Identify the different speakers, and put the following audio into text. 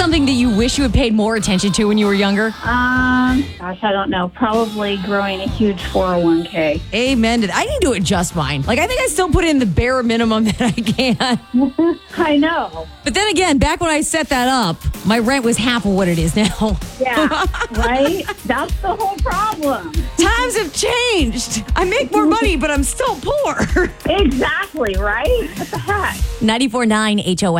Speaker 1: something that you wish you had paid more attention to when you were younger?
Speaker 2: Gosh, I don't know. Probably growing a huge 401k.
Speaker 1: Amen to that. I need to adjust mine. Like, I think I still put in the bare minimum that I can.
Speaker 2: I know.
Speaker 1: But then again, back when I set that up, my rent was half of what it is now.
Speaker 2: Yeah, right? That's the whole problem.
Speaker 1: Times have changed. I make more money, but I'm still poor.
Speaker 2: Exactly, right? What the heck?
Speaker 1: 94.9 HOS.